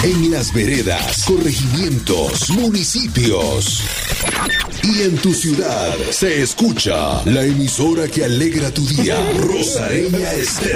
en las veredas, corregimientos, municipios. Y en tu ciudad se escucha la emisora que alegra tu día, Rosareña Estéreo.